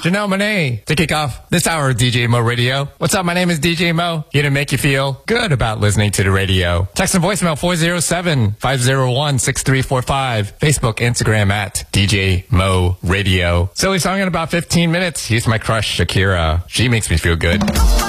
Janelle Monáe to kick off this hour of DJ Mo Radio. What's up? My name is DJ Mo. Here to make you feel good about listening to the radio. Text and voicemail 407-501-6345. Facebook, Instagram at DJ Mo Radio. Silly song in about 15 minutes. Here's my crush, Shakira. She makes me feel good.